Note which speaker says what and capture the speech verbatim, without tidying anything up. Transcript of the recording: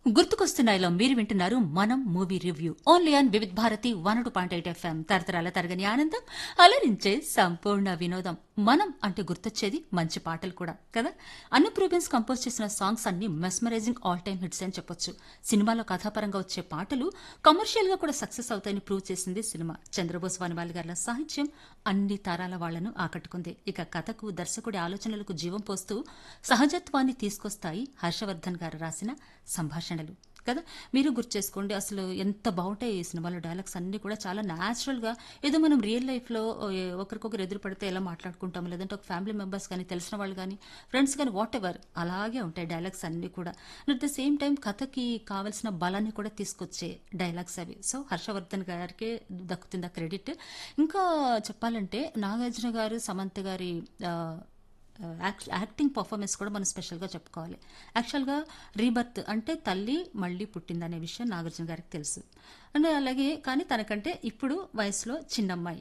Speaker 1: గుర్తుకొస్తున్నాయిలో మీరు వింటున్నారు మనం movie review only on Vividh Bharati one two point eight FM తరతరాల తరగని ఆనందం అలరించే సంపూర్ణ వినోదం. మనం అంటే గుర్తొచ్చేది మంచి పాటలు కూడా కదా. అనూప్ రూబెన్స్ కంపోజ్ చేసిన సాంగ్స్ అన్ని మెస్మరైజింగ్ ఆల్ టైమ్ హిట్స్ అని చెప్పొచ్చు. సినిమాలో కథాపరంగా వచ్చే పాటలు కమర్షియల్ గా కూడా సక్సెస్ అవుతాయని ప్రూవ్ చేసింది సినిమా. చంద్రబోస్ వనమాలి గారి సాహిత్యం అన్ని తరాల వాళ్లను ఆకట్టుకుంది. ఇక కథకు దర్శకుడి ఆలోచనలకు జీవం పోస్తూ సహజత్వాన్ని తీసుకొస్తాయి హర్షవర్ధన్ గారు రాసిన సంభాషణలు కదా. మీరు గుర్తు చేసుకోండి, అసలు ఎంత బాగుంటాయి ఈ సినిమాలో డైలాగ్స్ అన్ని కూడా చాలా న్యాచురల్ గా, ఏదో మనం రియల్ లైఫ్ లో ఒకరికొకరు ఎదురు పడితే ఎలా మాట్లాడుకుంటాము, లేదంటే ఒక ఫ్యామిలీ మెంబర్స్ కానీ తెలిసిన వాళ్ళు కానీ ఫ్రెండ్స్ కానీ వాట్ ఎవర్ అలాగే ఉంటాయి డైలాగ్స్ అన్ని కూడా. అట్ ద సేమ్ టైం కథకి కావాల్సిన బలాన్ని కూడా తీసుకొచ్చే డైలాగ్స్ అవి. సో హర్షవర్ధన్ గారికి దక్కుతుంది ఆ క్రెడిట్. ఇంకా చెప్పాలంటే నాగార్జున గారు సమంత గారి ఆ, యాక్- యాక్టింగ్ పర్ఫార్మెన్స్ కూడా మనం స్పెషల్గా చెప్పుకోవాలి. యాక్చువల్గా రీబర్త్ అంటే తల్లి మళ్ళీ పుట్టిందనే విషయం నాగార్జున గారికి తెలుసు అండ్ అలాగే, కానీ తనకంటే ఇప్పుడు వయసులో చిన్నమ్మాయి